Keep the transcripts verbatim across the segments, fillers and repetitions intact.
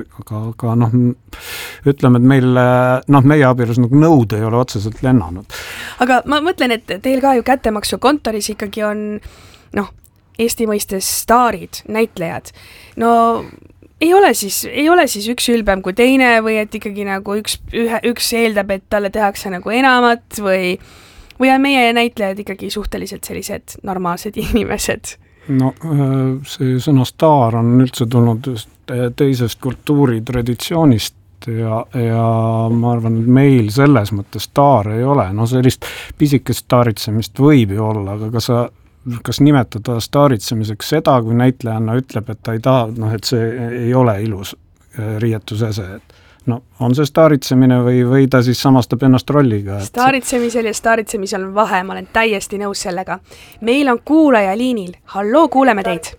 aga, aga noh, ütleme, et meil, noh, meie abielus nagu nõud ei ole otseselt lennanud. Aga ma mõtlen, et teil ka ju kättemaksu kontoris ikkagi on, noh, Eesti mõistes staarid, näitlejad. No ei ole siis, ei ole siis üks ülbem kui teine või et ikkagi nagu üks, ühe, üks eeldab, et talle tehakse nagu enamat või, või on meie näitlejad ikkagi suhteliselt sellised normaalsed inimesed? No see sõna staar on üldse tulnud teisest kultuuritraditsioonist ja, ja ma arvan, et meil selles mõttes staar ei ole. No sellist pisikest staaritsemist võib ju olla, aga kas sa kas nimetada staaritsemiseks seda, kui näitlejanna ütleb, et ta ei taha, noh, et see ei ole ilus riietusese, et no on see staaritsemine või, või ta siis samastab ennast rolliga? Et staaritsemisel ja staaritsemisel on vahe, ma olen täiesti nõus sellega. Meil on kuulaja liinil. Halloo, kuuleme teid.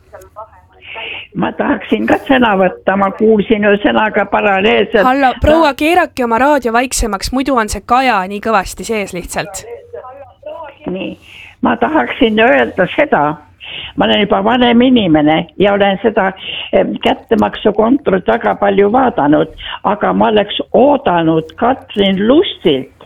Ma tahaksin ka sõna võtta, ma kuulsin ju sõnaga paralleelselt. Hallo, proua, keerake oma raadio vaiksemaks, muidu on see kaja nii kõvasti sees lihtsalt. Nii. Ma tahaksin öelda seda, ma olen juba vanem inimene ja olen seda kättemaksukontorit väga palju vaadanud, aga ma oleks oodanud Katrin Lustilt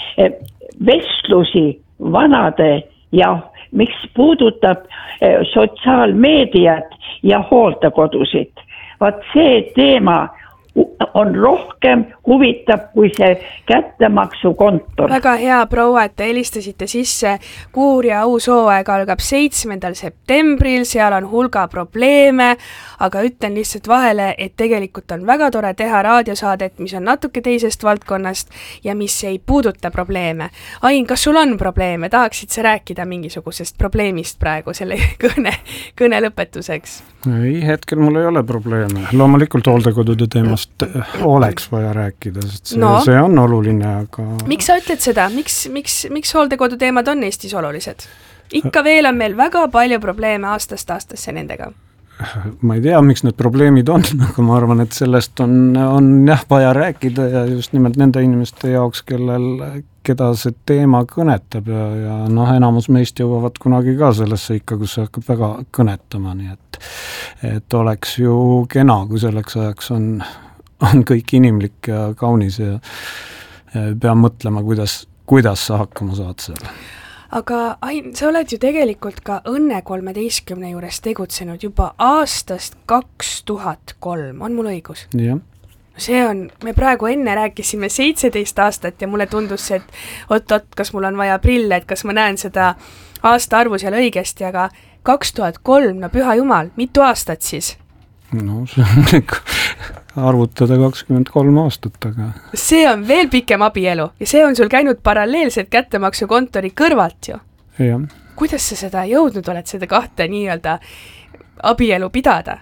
vestlusi vanade ja mis puudutab sotsiaalmeediat ja hooldekodusid. Vaat see teema on rohkem huvitav kui see kättemaksukontor. Väga hea, proua, et te helistasite sisse. Kuur ja uus hooaeg algab seitsmendal septembril, seal on hulga probleeme, aga ütlen lihtsalt vahele, et tegelikult on väga tore teha raadiosaadet, mis on natuke teisest valdkonnast ja mis ei puuduta probleeme. Ain, kas sul on probleeme? Tahaksid sa rääkida mingisugusest probleemist praegu selle kõne, kõne lõpetuseks? Ei, hetkel mul ei ole probleeme. Loomulikult hooldekodude teemast oleks vaja rääkida, sest see, no. see on oluline, aga... Miks sa ütled seda? Miks, miks, miks hooldekodu teemad on Eestis olulised? Ikka veel on meil väga palju probleeme aastast aastasse nendega. Ma ei tea, miks need probleemid on, aga ma arvan, et sellest on, on jah, vaja rääkida ja just nimelt nende inimeste jaoks, kellel, keda see teema kõnetab ja, ja noh, enamus meist jõuavad kunagi ka sellesse ikka, kus see hakkab väga kõnetama, nii et, et oleks ju kena, kui selleks ajaks on, on kõik inimlik ja kaunis ja, ja pea mõtlema, kuidas, kuidas sa hakkama saad selle. Aga Ain, sa oled ju tegelikult ka Õnne kolmeteistkümne juures tegutsenud juba aastast kaks tuhat kolm, on mul õigus? Jah. See on, me praegu enne rääkisime seitseteist aastat ja mulle tundus see, et oot-oot, kas mul on vaja prille, et kas ma näen seda aastaarvu seal õigesti, aga kaks tuhat kolm, no püha jumal, mitu aastat siis? No see on arvutada kakskümmend kolm aastat, aga... See on veel pikem abielu ja see on sul käinud paralleelselt kättemaksukontori kõrvalt ju. Jah. Kuidas sa seda jõudnud oled, seda kahte nii-öelda abielu pidada?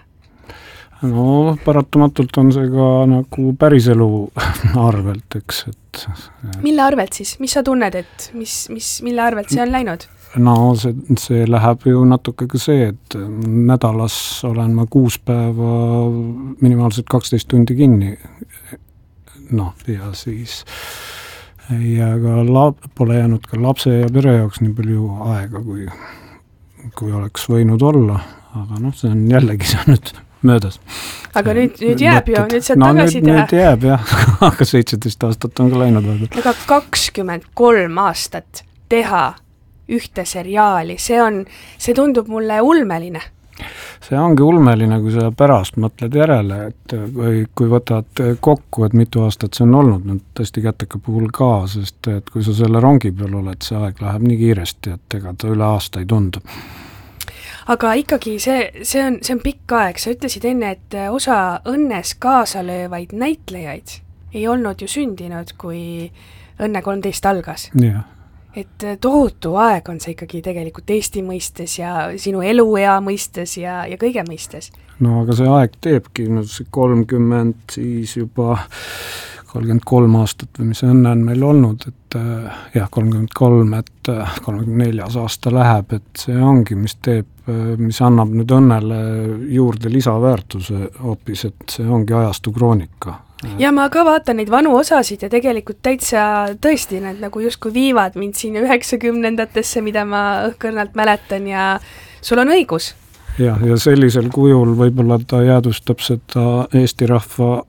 No paratamatult on see ka nagu päriselu arvelt, eks, et... Mille arvelt siis? Mis sa tunned, et mis, mis, mille arvelt see on läinud? No see, see läheb ju natuke ka see, et nädalas olen ma kuus päeva minimaalselt kaksteist tundi kinni. Noh, ja siis ei jää ka la, pole jäänud ka lapse ja pere jaoks nii palju aega, kui, kui oleks võinud olla. Aga noh, see on jällegi see nüüd möödas. Aga nüüd, nüüd jääb ju, nüüd saad no, tagasi nüüd, teha. Nüüd jääb jah, aga seitseteist aastat on ka läinud. Aga kakskümmend kolm aastat teha ühte seriaali, see on, see tundub mulle ulmeline. See ongi ulmeline, kui sa pärast mõtled järele, et kui, kui võtad kokku, et mitu aastat see on olnud, nüüd tõesti käteka puhul ka, sest et kui sa selle rongi peal oled, see aeg läheb nii kiiresti, et ega ta üle aasta ei tundu. Aga ikkagi see, see, on, see on pikk aeg, sa ütlesid enne, et osa Õnnes kaasalöövaid näitlejaid ei olnud ju sündinud, kui Õnne kolmteist algas. Jah. Et tohutu aeg on see ikkagi tegelikult Eesti mõistes ja sinu eluea mõistes ja, ja kõige mõistes. No aga see aeg teebki, no see kolmkümmend, siis juba kolmkümmend kolm aastat või mis õnne on meil olnud, et jah, kolmkümmend kolm, et kolmekümne neljas aasta läheb, et see ongi, mis teeb, mis annab nüüd Õnnele juurde lisaväärtuse hoopis, et see ongi ajastu kroonika. Ja ma ka vaatan neid vanu osasid ja tegelikult täitsa tõesti need nagu justkui viivad mind siin üheksakümnendatesse, mida ma õhkõrnalt mäletan ja sul on õigus. jah, ja sellisel kujul võib-olla ta jäädustab seda Eesti rahva